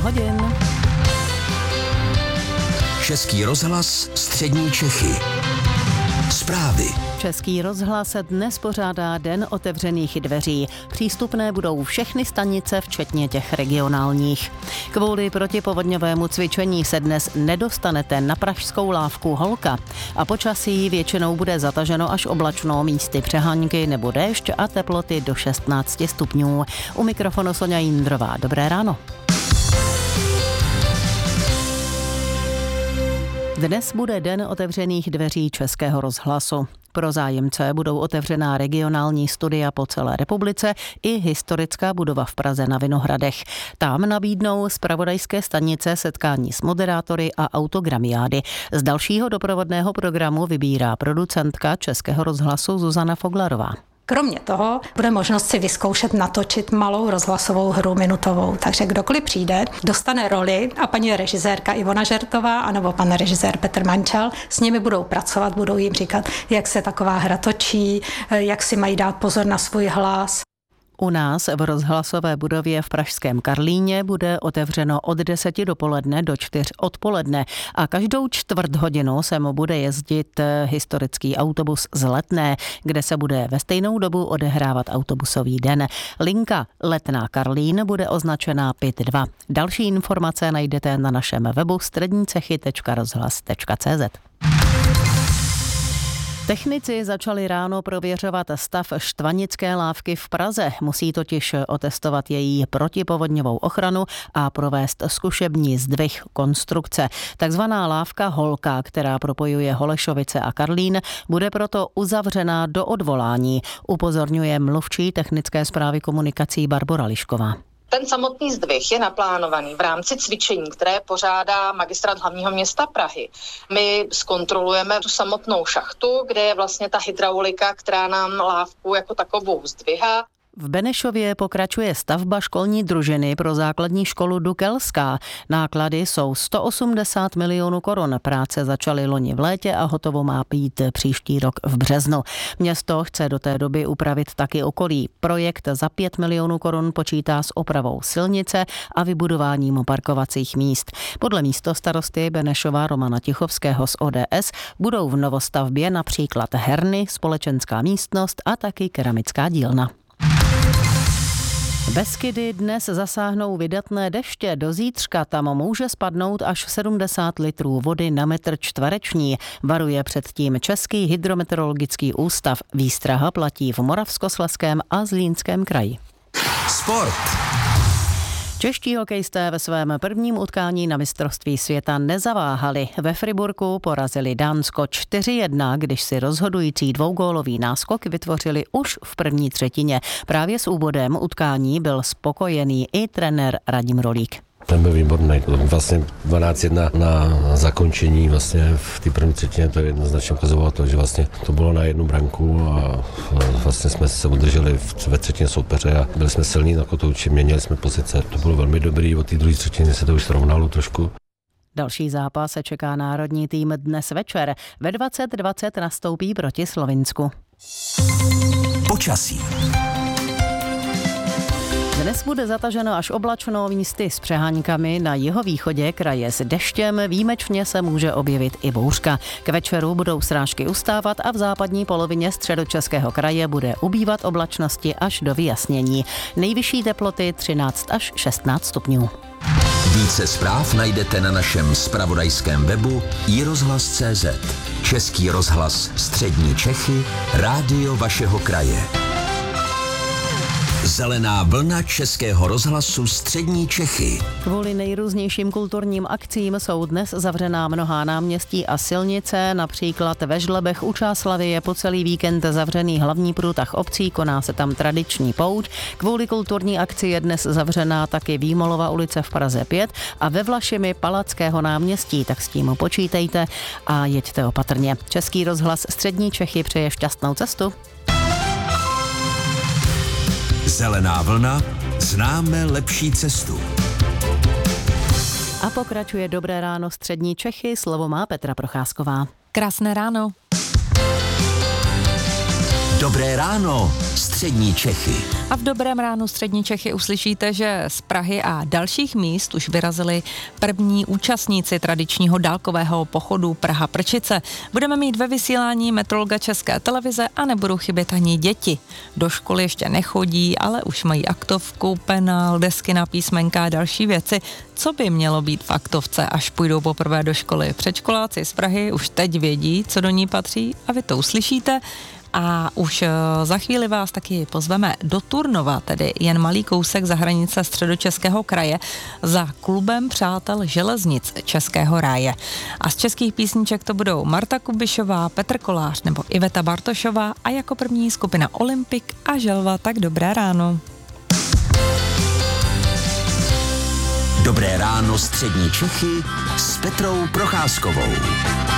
hodin. Český rozhlas Střední Čechy. Zprávy. Český rozhlas dnes pořádá Den otevřených dveří. Přístupné budou všechny stanice, včetně těch regionálních. Kvůli protipovodňovému cvičení se dnes nedostanete na pražskou lávku Holka. A počasí většinou bude zataženo až oblačno, místy přehánky nebo déšť a teploty do 16 stupňů. U mikrofonu Soňa Jindrová. Dobré ráno. Dnes bude Den otevřených dveří Českého rozhlasu. Pro zájemce budou otevřená regionální studia po celé republice i historická budova v Praze na Vinohradech. Tam nabídnou zpravodajské stanice setkání s moderátory a autogramiády. Z dalšího doprovodného programu vybírá producentka Českého rozhlasu Zuzana Foglarová. Kromě toho bude možnost si vyzkoušet natočit malou rozhlasovou hru minutovou. Takže kdokoliv přijde, dostane roli a paní režisérka Ivona Žertová anebo pan režisér Petr Mančal s nimi budou pracovat, budou jim říkat, jak se taková hra točí, jak si mají dát pozor na svůj hlas. U nás v rozhlasové budově v pražském Karlíně bude otevřeno od 10 dopoledne do 4 odpoledne a každou čtvrt hodinu sem bude jezdit historický autobus z Letné, kde se bude ve stejnou dobu odehrávat autobusový den. Linka Letná Karlín bude označená PIT 2. Další informace najdete na našem webu střednicechy.rozhlas.cz. Technici začali ráno prověřovat stav štvanické lávky v Praze. Musí totiž otestovat její protipovodňovou ochranu a provést zkušební zdvih konstrukce. Takzvaná lávka Holka, která propojuje Holešovice a Karlín, bude proto uzavřená do odvolání, upozorňuje mluvčí technické správy komunikací Barbora Lišková. Ten samotný zdvih je naplánovaný v rámci cvičení, které pořádá magistrát hlavního města Prahy. My zkontrolujeme tu samotnou šachtu, kde je vlastně ta hydraulika, která nám lávku jako takovou zdvihá. V Benešově pokračuje stavba školní družiny pro základní školu Dukelská. Náklady jsou 180 milionů korun. Práce začaly loni v létě a hotovo má být příští rok v březnu. Město chce do té doby upravit taky okolí. Projekt za 5 milionů korun počítá s opravou silnice a vybudováním parkovacích míst. Podle místostarosty Benešova Romana Tichovského z ODS budou v novostavbě například herny, společenská místnost a taky keramická dílna. Beskydy dnes zasáhnou vydatné deště. Do zítřka tam může spadnout až 70 litrů vody na metr čtvereční. Varuje před tím Český hydrometeorologický ústav. Výstraha platí v Moravskoslezském a Zlínském kraji. Sport. Čeští hokejisté ve svém prvním utkání na mistrovství světa nezaváhali. Ve Friburku porazili Dánsko 4-1, když si rozhodující dvougólový náskok vytvořili už v první třetině. Právě s úvodem utkání byl spokojený i trenér Radim Rolík. Ten byl výborný. Vlastně 12-1 na zakončení vlastně v té první třetině to jednoznačně ukazovalo to, že vlastně to bylo na jednu branku a vlastně jsme se udrželi ve třetině soupeře a byli jsme silní na kotouči, měnili jsme pozice. To bylo velmi dobrý, od té druhé třetiny se to už srovnalo trošku. Další zápas se čeká národní tým dnes večer. Ve 20:20 nastoupí proti Slovinsku. Počasí. Dnes bude zataženo až oblačno, místy s přeháňkami, na jihovýchodě kraje s deštěm, výjimečně se může objevit i bouřka. K večeru budou srážky ustávat a v západní polovině středočeského kraje bude ubývat oblačnosti až do vyjasnění. Nejvyšší teploty 13 až 16 stupňů. Více zpráv najdete na našem zpravodajském webu iRozhlas.cz. Český rozhlas Střední Čechy, rádio vašeho kraje. Zelená vlna Českého rozhlasu Střední Čechy. Kvůli nejrůznějším kulturním akcím jsou dnes zavřená mnohá náměstí a silnice, například ve Žlebech u Čáslavy je po celý víkend zavřený hlavní průtah obcí, koná se tam tradiční pouť. Kvůli kulturní akci je dnes zavřená taky Výmolova ulice v Praze 5 a ve Vlašimi Palackého náměstí, tak s tím počítejte a jeďte opatrně. Český rozhlas Střední Čechy přeje šťastnou cestu. Zelená vlna, známe lepší cestu. A pokračuje Dobré ráno Střední Čechy, slovo má Petra Procházková. Krásné ráno. Dobré ráno, střední Čechy. A v Dobrém ránu střední Čechy uslyšíte, že z Prahy a dalších míst už vyrazili první účastníci tradičního dálkového pochodu Praha-Prčice. Budeme mít ve vysílání meteorologa České televize a nebudou chybět ani děti. Do školy ještě nechodí, ale už mají aktovku, penál, desky na písmenka a další věci. Co by mělo být v aktovce, až půjdou poprvé do školy? Předškoláci z Prahy už teď vědí, co do ní patří, a vy to uslyšíte. A už za chvíli vás taky pozveme do Turnova, tedy jen malý kousek za hranice Středočeského kraje, za klubem přátel železnic Českého ráje. A z českých písniček to budou Marta Kubišová, Petr Kolář nebo Iveta Bartošová a jako první skupina Olympik a Želva. Tak dobré ráno. Dobré ráno střední Čechy s Petrou Procházkovou.